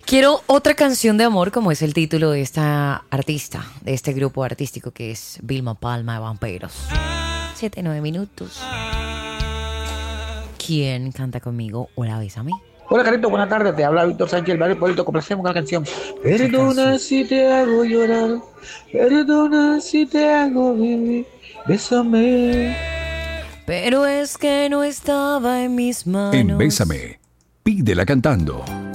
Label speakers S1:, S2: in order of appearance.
S1: Quiero otra canción de amor, como es el título de esta artista, de este grupo artístico que es Vilma Palma de Vampiros. 7, 9 minutos. ¿Quién canta conmigo? Hola, bésame.
S2: Hola, Carito, buenas tardes. Te habla Víctor Sánchez, el barrio Pueblito. Complacemos con la canción.
S1: ¿Qué
S2: Perdona
S1: canción?
S2: si te hago llorar, perdona si te hago vivir. Bésame.
S1: Pero es que no estaba en mis
S3: En
S1: manos.
S3: Bésame, pídela cantando.